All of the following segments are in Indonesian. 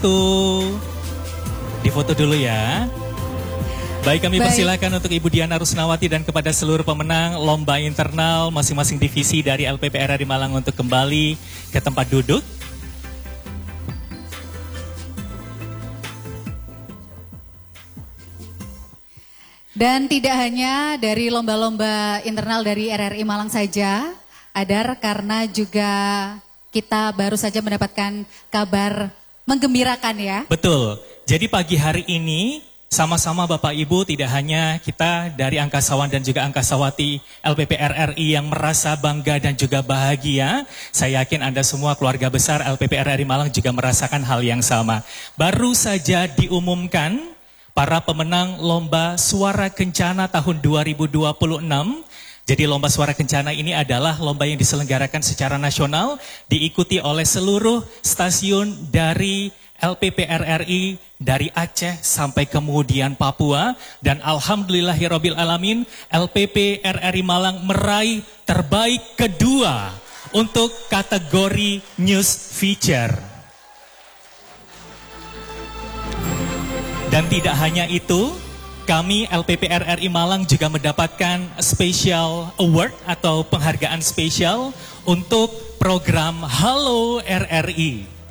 Tuh, difoto dulu ya. Baik, kami persilakan untuk Ibu Diana Rusnawati dan kepada seluruh pemenang lomba internal masing-masing divisi dari LPP RRI Malang untuk kembali ke tempat duduk. Dan tidak hanya dari lomba-lomba internal dari RRI Malang saja, Adar, karena juga kita baru saja mendapatkan kabar menggembirakan ya. Betul, jadi pagi hari ini sama-sama Bapak Ibu, tidak hanya kita dari Angkasawan dan juga Angkasawati LPP RRI yang merasa bangga dan juga bahagia. Saya yakin Anda semua keluarga besar LPP RRI Malang juga merasakan hal yang sama. Baru saja diumumkan para pemenang Lomba Suara Kencana tahun 2026. Jadi Lomba Suara Kencana ini adalah lomba yang diselenggarakan secara nasional, diikuti oleh seluruh stasiun dari LPP RRI dari Aceh sampai kemudian Papua, dan alhamdulillahirabbil alamin LPP RRI Malang meraih terbaik kedua untuk kategori news feature. Dan tidak hanya itu, kami LPP RRI Malang juga mendapatkan special award atau penghargaan spesial untuk program Halo RRI.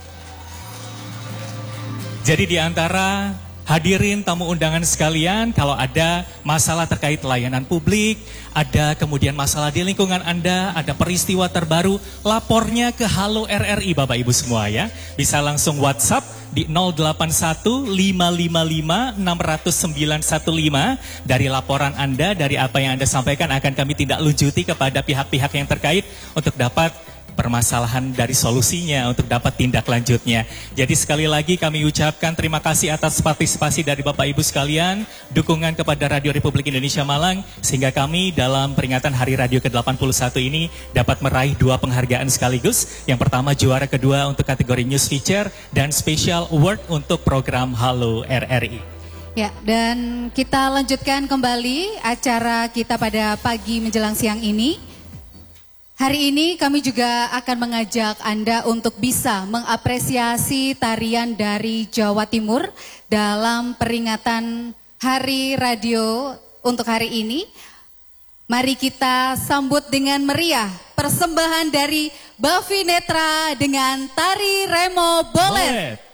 Jadi di antara hadirin tamu undangan sekalian, kalau ada masalah terkait layanan publik, ada kemudian masalah di lingkungan Anda, ada peristiwa terbaru, lapornya ke Halo RRI Bapak Ibu semua ya. Bisa langsung WhatsApp di 081-555-60915. Dari laporan Anda, dari apa yang Anda sampaikan akan kami tindak lanjuti kepada pihak-pihak yang terkait untuk dapat permasalahan dari solusinya, untuk dapat tindak lanjutnya. Jadi sekali lagi kami ucapkan terima kasih atas partisipasi dari Bapak Ibu sekalian, dukungan kepada Radio Republik Indonesia Malang, sehingga kami dalam peringatan Hari Radio ke-81 ini dapat meraih 2 penghargaan sekaligus. Yang pertama juara kedua untuk kategori News Feature dan Special Award untuk program Halo RRI. Ya, dan kita lanjutkan kembali acara kita pada pagi menjelang siang ini. Hari ini kami juga akan mengajak Anda untuk bisa mengapresiasi tarian dari Jawa Timur dalam peringatan Hari Radio untuk hari ini. Mari kita sambut dengan meriah persembahan dari Bavi Netra dengan Tari Remo Bolet.